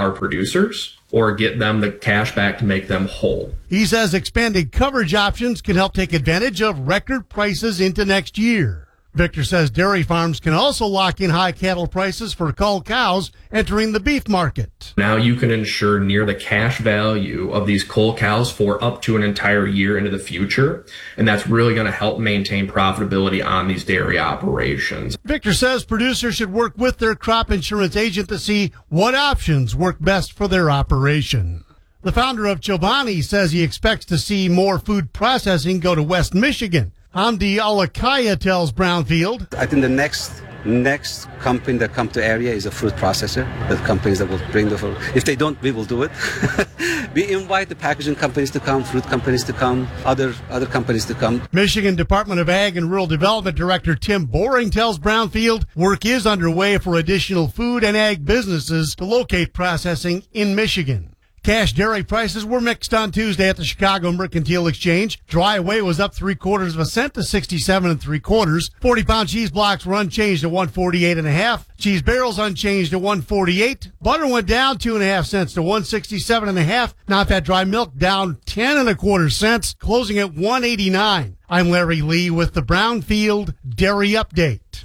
our producers or get them the cash back to make them whole. He says expanded coverage options can help take advantage of record prices into next year. Victor says dairy farms can also lock in high cattle prices for cull cows entering the beef market. Now you can ensure near the cash value of these cull cows for up to an entire year into the future, and that's really going to help maintain profitability on these dairy operations. Victor says producers should work with their crop insurance agent to see what options work best for their operation. The founder of Chobani says he expects to see more food processing go to West Michigan. Hamdi Alakaya tells Brownfield, I think the next company that come to area is a fruit processor. The companies that will bring the fruit. If they don't, we will do it. We invite the packaging companies to come, fruit companies to come, other companies to come. Michigan Department of Ag and Rural Development Director Tim Boring tells Brownfield work is underway for additional food and ag businesses to locate processing in Michigan. Cash dairy prices were mixed on Tuesday at the Chicago Mercantile Exchange. Dry whey was up 0.75 cents to 67 3/4. 40-pound cheese blocks were unchanged at 148.5. Cheese barrels unchanged at 148. Butter went down 2.5 cents to 167.5. Non-fat dry milk down 10 1/4 cents, closing at 189. I'm Larry Lee with the Brownfield Dairy Update.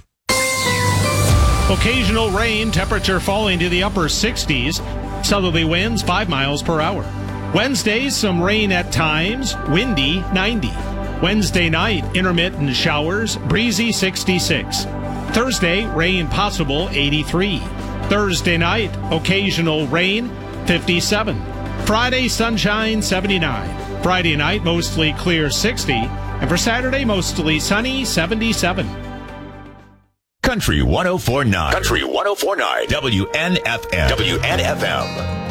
Occasional rain, temperature falling to the upper 60s. Southerly winds 5 miles per hour. Wednesday, some rain at times, windy 90. Wednesday night, intermittent showers, breezy 66. Thursday, rain possible 83. Thursday night, occasional rain 57. Friday, sunshine 79. Friday night, mostly clear 60. And for Saturday, mostly sunny 77. Country 104.9. Country 104.9. WNFM. WNFM.